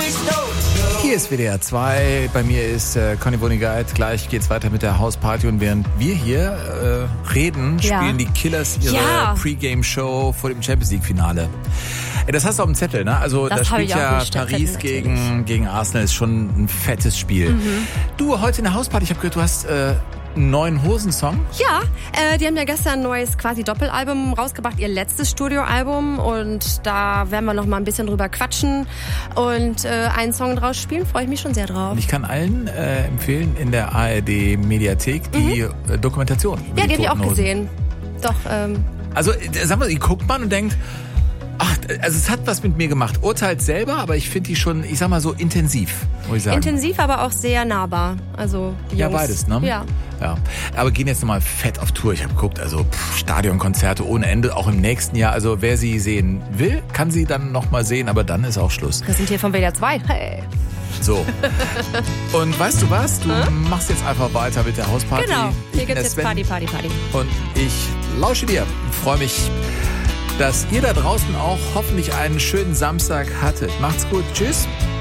Hier ist WDR 2, bei mir ist Conny Bonigait. Gleich geht's weiter mit der Hausparty und während wir hier reden, spielen die Killers ihre Pre-Game-Show vor dem Champions-League-Finale. Das hast du auf dem Zettel, ne? Also da spielt ja Paris gegen Arsenal, ist schon ein fettes Spiel. Du, heute in der Hausparty, ich habe gehört, du hast einen neuen Hosensong? Ja, die haben ja gestern ein neues quasi Doppelalbum rausgebracht, ihr letztes Studioalbum, und da werden wir noch mal ein bisschen drüber quatschen und einen Song draus spielen, freue ich mich schon sehr drauf. Und ich kann allen empfehlen, in der ARD Mediathek die Dokumentation. Ja, die habe ich auch gesehen. Doch. Also, sag mal, die guckt man und denkt, ach, also es hat was mit mir gemacht. Urteilt selber, aber ich finde die schon, ich sag mal so intensiv, muss ich sagen. Intensiv, aber auch sehr nahbar. Also die Jungs. Ja, beides, ne? Ja. Aber gehen jetzt nochmal fett auf Tour. Ich habe geguckt, also Stadionkonzerte ohne Ende, auch im nächsten Jahr. Also wer sie sehen will, kann sie dann nochmal sehen, aber dann ist auch Schluss. Wir sind hier von WDR 2. Hey. So. Und weißt du was? Du machst jetzt einfach weiter mit der Hausparty. Genau. Hier gibt's jetzt Party. Und ich lausche dir. Freue mich, dass ihr da draußen auch hoffentlich einen schönen Samstag hattet. Macht's gut. Tschüss.